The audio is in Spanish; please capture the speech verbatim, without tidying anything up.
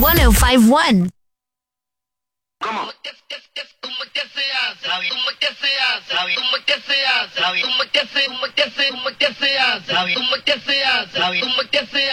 one oh five point one. ¿Cómo? ¿Cómo que se hace? ¿Cómo que se hace? ¿Cómo que se hace? ¿Cómo que se hace? ¿Cómo que se hace? ¿Cómo que se hace? ¿Cómo que se hace?